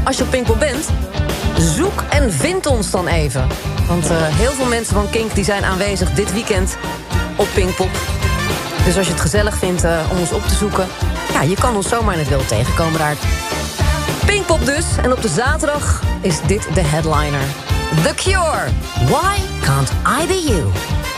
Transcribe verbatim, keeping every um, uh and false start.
als je op Pinkpop bent, zoek en vind ons dan even. Want uh, heel veel mensen van Kink die zijn aanwezig dit weekend op Pinkpop. Dus als je het gezellig vindt uh, om ons op te zoeken, ja, je kan ons zomaar in het wild tegenkomen daar. Pinkpop dus, en op de zaterdag is dit de headliner. The Cure, Why Can't I Be You?